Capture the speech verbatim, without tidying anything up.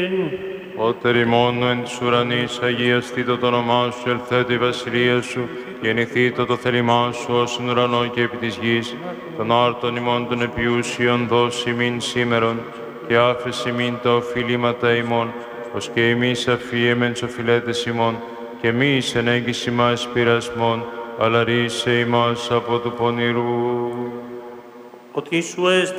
Ότερ ημών εν της ουρανής, αγιαστήτω το όνομά σου, ελθέτω η βασιλεία σου, γεννηθήτω το θέλημά σου, ως εν ουρανό και επί της γης, των άρτων ημών των επιούσιων δώσει ημίν σήμερον, και άφεση ημίν τα οφειλήματα ημών, ως και εμείς αφίεμεν τους οφειλέτες ημών, και μη εις ενέγγιση ημάς πειρασμών, αλλά ρίσε ημάς από του πονηρού. Ότι σου έστι